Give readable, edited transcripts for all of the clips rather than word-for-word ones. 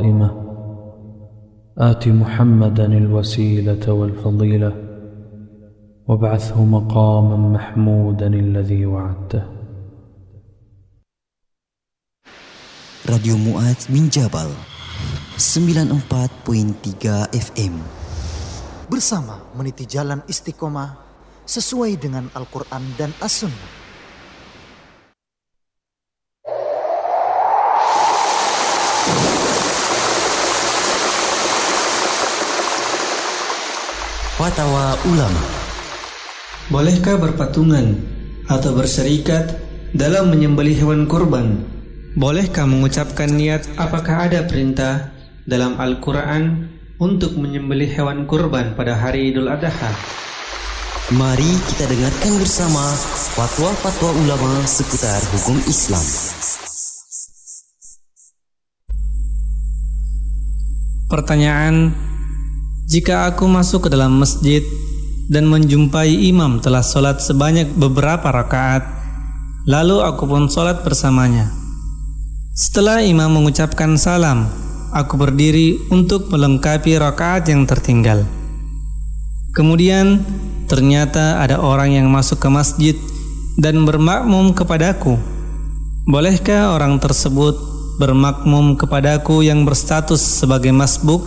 قائمة آت محمدا الوسيلة والفضيلة وابعثه مقاما محمودا الذي وعدته. Radio Mu'adz bin Jabal 94.3 FM bersama meniti jalan istiqomah sesuai dengan Al-Quran dan As-Sunnah. Fatwa Ulama. Bolehkah berpatungan atau berserikat dalam menyembelih hewan kurban? Bolehkah mengucapkan niat apakah ada perintah dalam Al-Quran untuk menyembelih hewan kurban pada hari Idul Adha? Mari kita dengarkan bersama fatwa-fatwa ulama seputar hukum Islam. Pertanyaan: jika aku masuk ke dalam masjid dan menjumpai imam telah sholat sebanyak beberapa rakaat, lalu aku pun sholat bersamanya. Setelah imam mengucapkan salam, aku berdiri untuk melengkapi rakaat yang tertinggal. Kemudian ternyata ada orang yang masuk ke masjid dan bermakmum kepadaku. Bolehkah orang tersebut bermakmum kepadaku yang berstatus sebagai masbuk?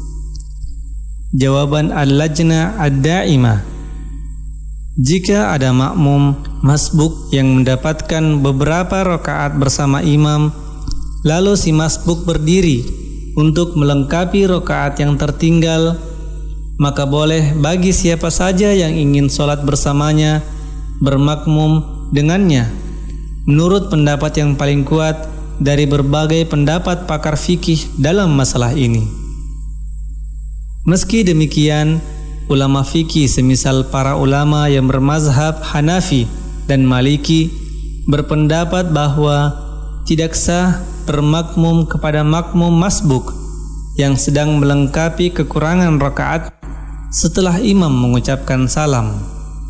Jawaban Al-Lajnah Ad-Daimah: jika ada makmum masbuk yang mendapatkan beberapa rakaat bersama imam, lalu si masbuk berdiri untuk melengkapi rakaat yang tertinggal, maka boleh bagi siapa saja yang ingin sholat bersamanya bermakmum dengannya, menurut pendapat yang paling kuat dari berbagai pendapat pakar fikih dalam masalah ini. Meski demikian, ulama fikih semisal para ulama yang bermazhab Hanafi dan Maliki berpendapat bahwa tidak sah bermakmum kepada makmum masbuk yang sedang melengkapi kekurangan rakaat setelah imam mengucapkan salam.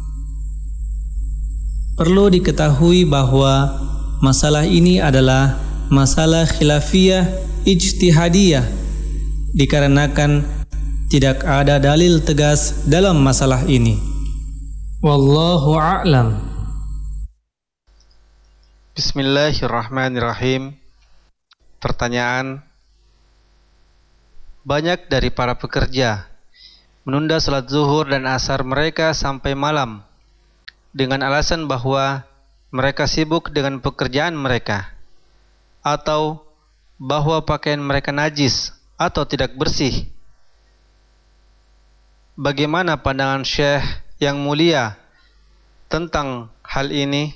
Perlu diketahui bahwa masalah ini adalah masalah khilafiyah ijtihadiyah, dikarenakan tidak ada dalil tegas dalam masalah ini. Wallahu a'lam. Bismillahirrahmanirrahim. Pertanyaan: banyak dari para pekerja menunda salat zuhur dan asar mereka sampai malam dengan alasan bahwa mereka sibuk dengan pekerjaan mereka, atau bahwa pakaian mereka najis atau tidak bersih. Bagaimana pandangan Syekh yang mulia tentang hal ini?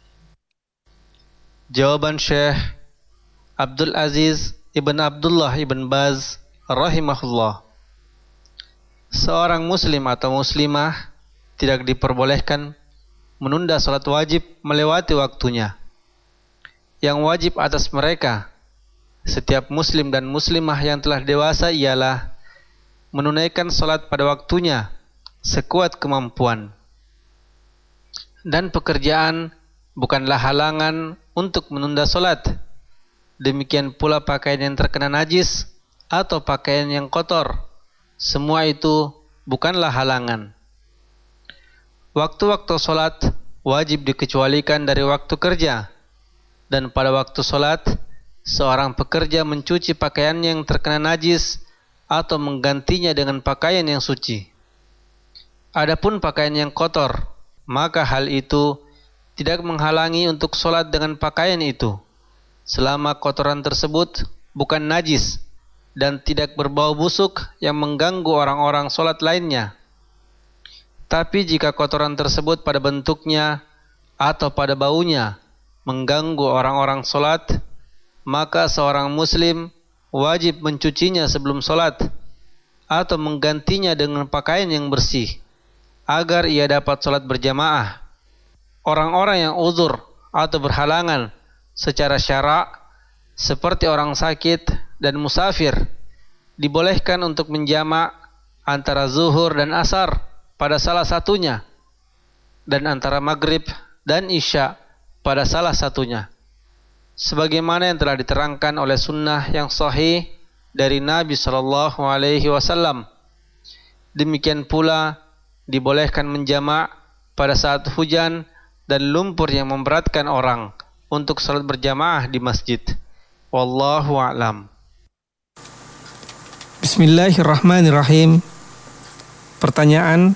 Jawaban Syekh Abdul Aziz Ibn Abdullah Ibn Baz rahimahullah: seorang muslim atau muslimah tidak diperbolehkan menunda salat wajib melewati waktunya. Yang wajib atas mereka, setiap muslim dan muslimah yang telah dewasa, ialah menunaikan salat pada waktunya sekuat kemampuan. Dan pekerjaan bukanlah halangan untuk menunda salat. Demikian pula pakaian yang terkena najis atau pakaian yang kotor, semua itu bukanlah halangan. Waktu-waktu salat wajib dikecualikan dari waktu kerja, dan pada waktu salat seorang pekerja mencuci pakaian yang terkena najis atau menggantinya dengan pakaian yang suci. Adapun pakaian yang kotor, maka hal itu tidak menghalangi untuk sholat dengan pakaian itu, selama kotoran tersebut bukan najis dan tidak berbau busuk yang mengganggu orang-orang sholat lainnya. Tapi jika kotoran tersebut pada bentuknya atau pada baunya mengganggu orang-orang sholat, maka seorang muslim wajib mencucinya sebelum sholat atau menggantinya dengan pakaian yang bersih agar ia dapat sholat berjamaah. Orang-orang yang uzur atau berhalangan secara syara' seperti orang sakit dan musafir dibolehkan untuk menjamak antara zuhur dan asar pada salah satunya, dan antara maghrib dan isya pada salah satunya, sebagaimana yang telah diterangkan oleh sunnah yang sahih dari Nabi sallallahu alaihi wasallam. Demikian pula dibolehkan menjamak pada saat hujan dan lumpur yang memberatkan orang untuk salat berjamaah di masjid. Wallahu a'lam. Bismillahirrahmanirrahim. Pertanyaan: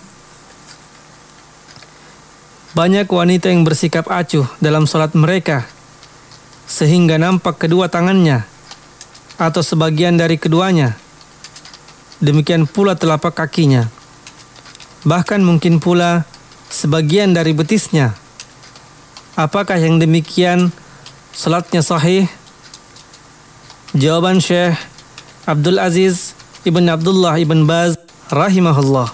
banyak wanita yang bersikap acuh dalam salat mereka sehingga nampak kedua tangannya atau sebagian dari keduanya. Demikian pula telapak kakinya. Bahkan mungkin pula sebagian dari betisnya. Apakah yang demikian salatnya sahih? Jawaban Syekh Abdul Aziz Ibn Abdullah Ibn Baz rahimahullah.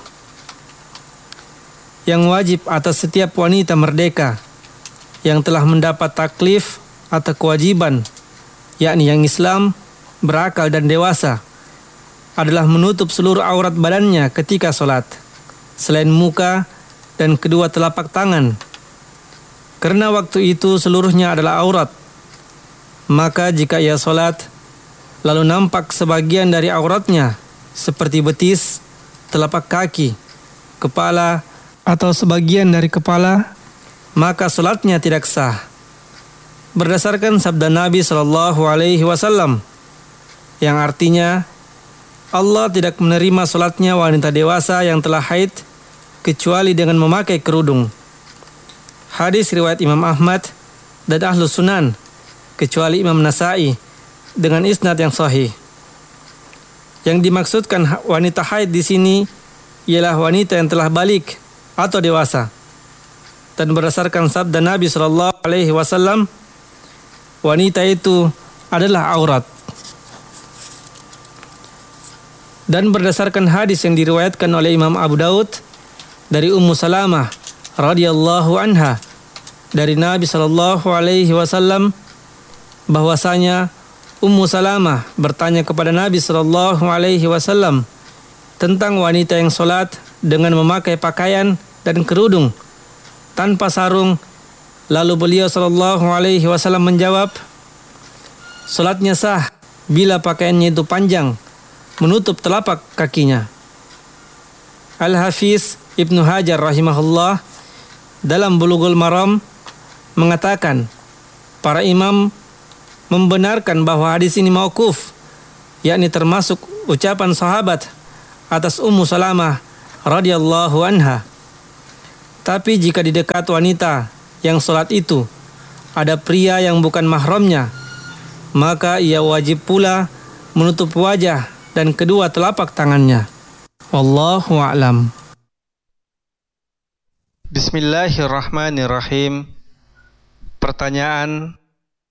Yang wajib atas setiap wanita merdeka yang telah mendapat taklif atau kewajiban, yakni yang Islam, berakal dan dewasa, adalah menutup seluruh aurat badannya ketika sholat, selain muka dan kedua telapak tangan. Karena waktu itu seluruhnya adalah aurat. Maka jika ia sholat, lalu nampak sebagian dari auratnya, seperti betis, telapak kaki, kepala, atau sebagian dari kepala, maka sholatnya tidak sah. Berdasarkan sabda Nabi SAW, yang artinya, Allah tidak menerima salatnya wanita dewasa yang telah haid kecuali dengan memakai kerudung. Hadis riwayat Imam Ahmad dan Ahlus Sunan kecuali Imam Nasa'i dengan isnad yang sahih. Yang dimaksudkan wanita haid di sini ialah wanita yang telah balik atau dewasa. Dan berdasarkan sabda Nabi SAW, wanita itu adalah aurat. Dan berdasarkan hadis yang diriwayatkan oleh Imam Abu Daud dari Ummu Salamah radhiyallahu anha dari Nabi SAW bahwasanya Ummu Salamah bertanya kepada Nabi SAW tentang wanita yang sholat dengan memakai pakaian dan kerudung tanpa sarung. Lalu beliau SAW menjawab, sholatnya sah bila pakaiannya itu panjang, menutup telapak kakinya. Al-Hafiz Ibnu Hajar rahimahullah dalam Bulughul Maram mengatakan, para imam membenarkan bahwa hadis ini mauquf, yakni termasuk ucapan sahabat atas Ummu Salamah radhiyallahu anha. Tapi jika di dekat wanita yang sholat itu ada pria yang bukan mahramnya, maka ia wajib pula menutup wajah dan kedua telapak tangannya. Wallahu a'lam. Bismillahirrahmanirrahim. Pertanyaan: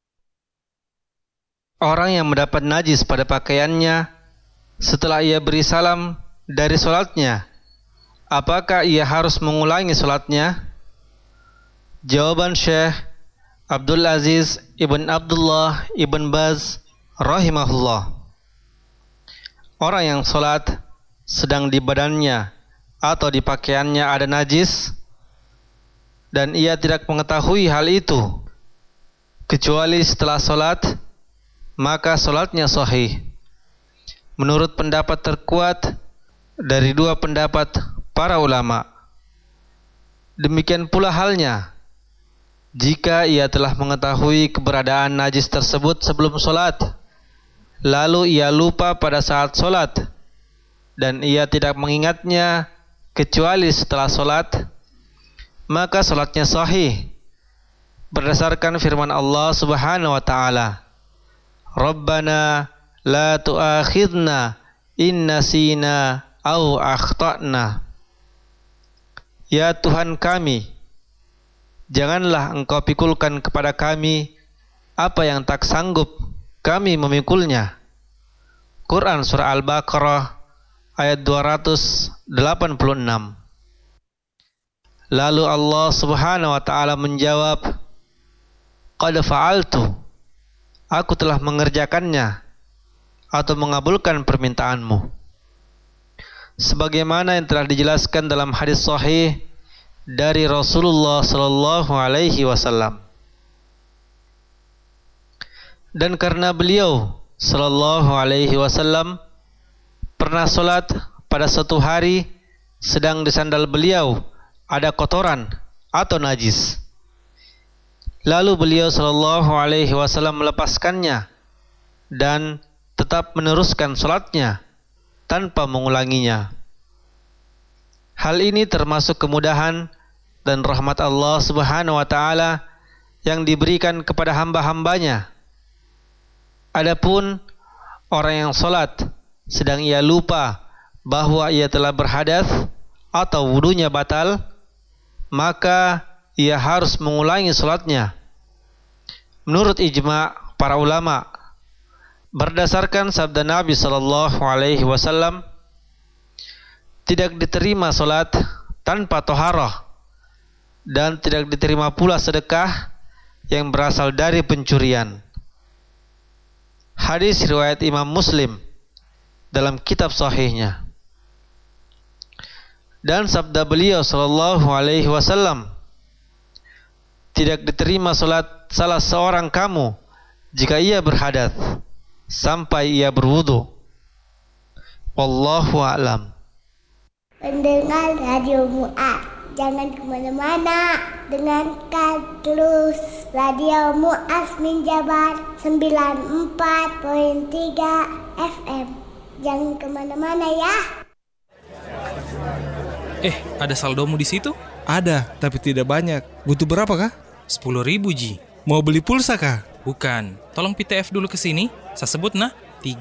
orang yang mendapat najis pada pakaiannya setelah ia beri salam dari sholatnya, apakah ia harus mengulangi sholatnya? Jawaban Syekh Abdul Aziz Ibn Abdullah Ibn Baz rahimahullah: orang yang sholat sedang di badannya atau di pakaiannya ada najis dan ia tidak mengetahui hal itu kecuali setelah sholat, maka sholatnya sahih. Menurut pendapat terkuat dari dua pendapat para ulama. Demikian pula halnya jika ia telah mengetahui keberadaan najis tersebut sebelum sholat, lalu ia lupa pada saat sholat, dan ia tidak mengingatnya kecuali setelah sholat, maka sholatnya sahih. Berdasarkan firman Allah Subhanahu wa Ta'ala, Rabbana la tu'akhidna in nasina au akhta'na. Ya Tuhan kami, janganlah Engkau pikulkan kepada kami apa yang tak sanggup kami memikulnya. Quran Surah Al-Baqarah ayat 286. Lalu Allah Subhanahu wa Ta'ala menjawab, Qad fa'altu, aku telah mengerjakannya atau mengabulkan permintaanmu. Sebagaimana yang telah dijelaskan dalam hadis sahih dari Rasulullah sallallahu alaihi wasallam. Dan karena beliau sallallahu alaihi wasallam pernah salat pada suatu hari sedang di sandal beliau ada kotoran atau najis. Lalu beliau sallallahu alaihi wasallam melepaskannya dan tetap meneruskan salatnya tanpa mengulanginya. Hal ini termasuk kemudahan dan rahmat Allah Subhanahu wa taala yang diberikan kepada hamba-hambanya. Adapun orang yang salat sedang ia lupa bahwa ia telah berhadas atau wudunya batal, maka ia harus mengulangi salatnya. Menurut ijma' para ulama, berdasarkan sabda Nabi sallallahu alaihi wasallam, tidak diterima salat tanpa taharah dan tidak diterima pula sedekah yang berasal dari pencurian. Hadis riwayat Imam Muslim dalam kitab sahihnya. Dan sabda beliau sallallahu alaihi wasallam, tidak diterima salat salah seorang kamu jika ia berhadas sampai ia berwudu. Wallahu a'lam. Pendengar Radio Mu'ad, jangan kemana-mana, dengarkan terus Radio Mu'ad Minjabar 94.3 FM. Jangan kemana-mana ya. Ada saldomu di situ? Ada, tapi tidak banyak. Butuh berapa kah? 10.000 Ji. Mau beli pulsa kah? Bukan. Tolong PTF dulu ke sini. Saya sebut nah.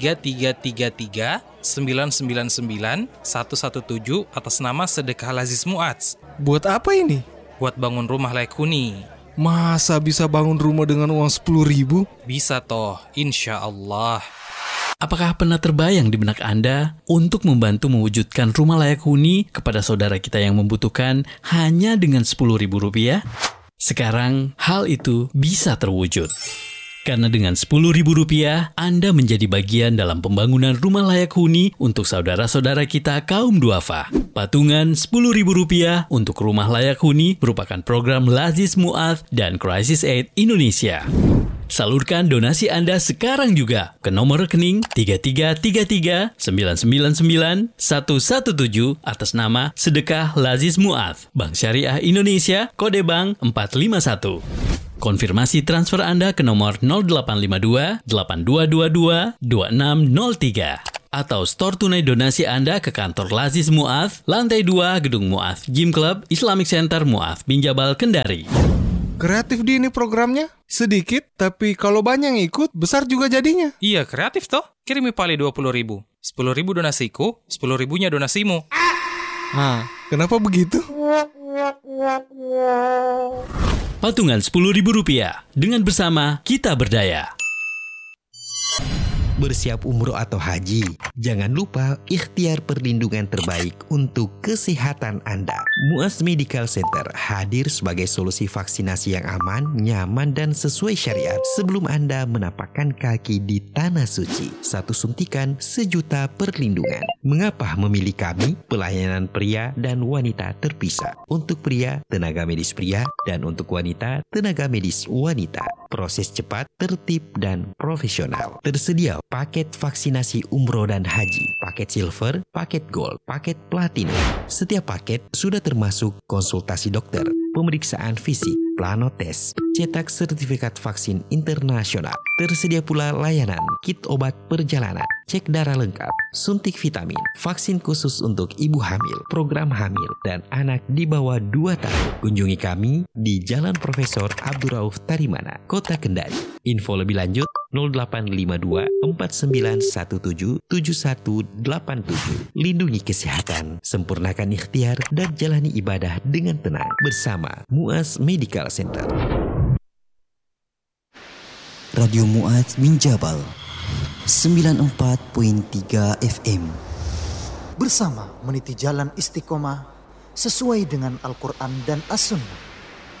3333-999-117 atas nama Sedekah Lazis Mu'adz. Buat apa ini? Buat bangun rumah layak huni. Masa bisa bangun rumah dengan uang 10.000? Bisa toh, insya Allah. Apakah pernah terbayang di benak Anda untuk membantu mewujudkan rumah layak huni kepada saudara kita yang membutuhkan hanya dengan Rp10.000? Sekarang hal itu bisa terwujud. Karena dengan Rp10.000, Anda menjadi bagian dalam pembangunan rumah layak huni untuk saudara-saudara kita kaum duafa. Patungan Rp10.000 untuk rumah layak huni merupakan program Lazis Mu'adz dan Crisis Aid Indonesia. Salurkan donasi Anda sekarang juga ke nomor rekening 3333-999-117 atas nama Sedekah Lazis Mu'adz, Bank Syariah Indonesia, kode bank 451. Konfirmasi transfer Anda ke nomor 0852-8222-2603 atau store tunai donasi Anda ke kantor Lazis Mu'adz, lantai 2 Gedung Mu'adz Gym Club Islamic Center Mu'adz Binjabal, Kendari. Kreatif di ini programnya. Sedikit, tapi kalau banyak yang ikut, besar juga jadinya. Iya, kreatif toh. Kirimi pali 20.000. 10.000 donasiku, 10.000-nya donasimu. Kenapa begitu? Patungan Rp10.000. Dengan bersama, kita berdaya. Bersiap umroh atau haji, jangan lupa ikhtiar perlindungan terbaik untuk kesehatan Anda. Mu'adz Medical Center hadir sebagai solusi vaksinasi yang aman, nyaman, dan sesuai syariat sebelum Anda menapakkan kaki di Tanah Suci. 1 suntikan 1 juta perlindungan. Mengapa memilih kami? Pelayanan pria dan wanita terpisah. Untuk pria, tenaga medis pria, dan untuk wanita, tenaga medis wanita. Proses cepat, tertib, dan profesional. Tersedia paket vaksinasi umroh dan haji, paket silver, paket gold, paket platinum. Setiap paket sudah termasuk konsultasi dokter, pemeriksaan fisik, plano tes, cetak sertifikat vaksin internasional. Tersedia pula layanan kit obat perjalanan, cek darah lengkap, suntik vitamin, vaksin khusus untuk ibu hamil, program hamil, dan anak di bawah 2 tahun. Kunjungi kami di Jalan Profesor Abdurrauf Tarimana, Kota Kendari. Info lebih lanjut 0852 4917 7187. Lindungi kesehatan, sempurnakan ikhtiar, dan jalani ibadah dengan tenang bersama Mu'adz Medical Center. Radio Mu'adz Minjabal 94.3 FM. Bersama meniti jalan istiqomah sesuai dengan Al-Quran dan As-Sunnah.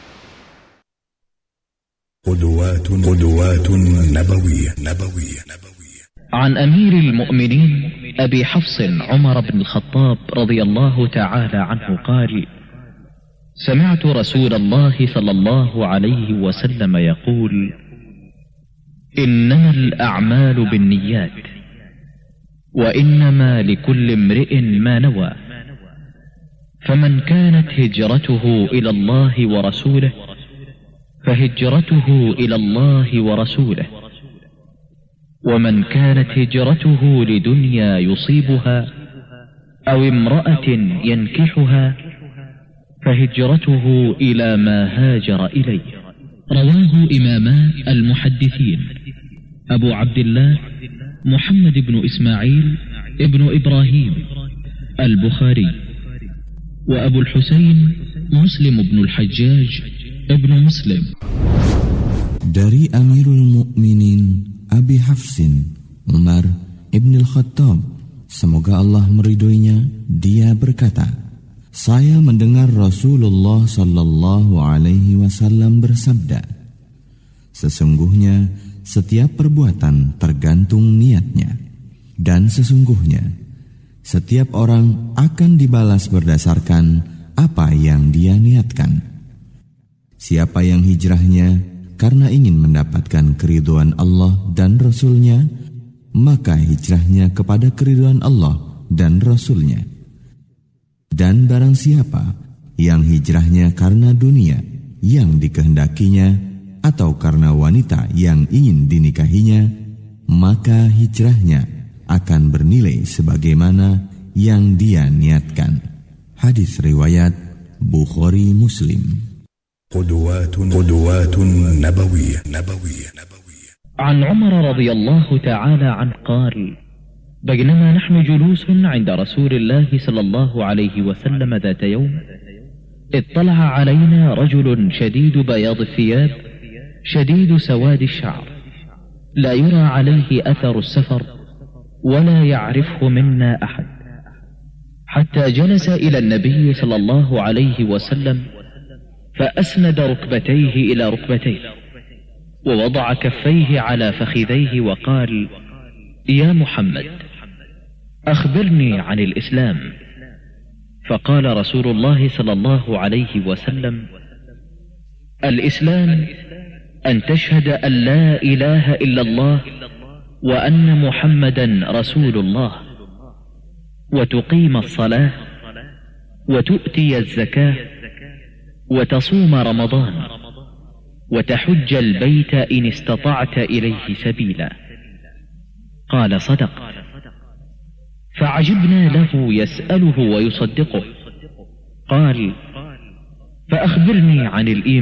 قدوات نبوية. عن أمير المؤمنين أبي حفص عمر بن الخطاب رضي الله تعالى عنه قال: سمعت رسول الله صلى الله عليه وسلم يقول: إنما الأعمال بالنيات وإنما لكل امرئ ما نوى فمن كانت هجرته إلى الله ورسوله فهجرته إلى الله ورسوله ومن كانت هجرته لدنيا يصيبها أو امرأة ينكحها فهجرته إلى ما هاجر إليه. رواه إماما المحدثين أبو عبد الله محمد بن إسماعيل ابن إبراهيم البخاري، وأبو الحسين مسلم بن الحجاج ابن مسلم. Dari Amirul Mukminin Abi Hafsin Umar ibn al-Khattab, semoga Allah meridhoinya, dia berkata, saya mendengar Rasulullah sallallahu alaihi wasallam bersabda, sesungguhnya setiap perbuatan tergantung niatnya, dan sesungguhnya setiap orang akan dibalas berdasarkan apa yang dia niatkan. Siapa yang hijrahnya karena ingin mendapatkan keridhaan Allah dan Rasul-Nya, maka hijrahnya kepada keridhaan Allah dan Rasul-Nya. Dan barang siapa yang hijrahnya karena dunia yang dikehendakinya atau karena wanita yang ingin dinikahinya, maka hijrahnya akan bernilai sebagaimana yang dia niatkan. Hadis riwayat Bukhari Muslim. قدوات نبوية. عن عمر رضي الله تعالى عنه قال: بينما نحن جلوس عند رسول الله صلى الله عليه وسلم ذات يوم اطلع علينا رجل شديد بياض الثياب شديد سواد الشعر لا يرى عليه أثر السفر ولا يعرفه منا أحد، حتى جلس إلى النبي صلى الله عليه وسلم فأسند ركبتيه إلى ركبتيه ووضع كفيه على فخذيه وقال: يا محمد أخبرني عن الإسلام. فقال رسول الله صلى الله عليه وسلم: الإسلام أن تشهد أن لا إله إلا الله وأن محمدا رسول الله وتقيم الصلاة وتؤتي الزكاة وتصوم رمضان وتحج البيت إن استطعت إليه سبيلا. قال: صدق. فعجبنا له يسأله ويصدقه. قال: فأخبرني عن الإيمان.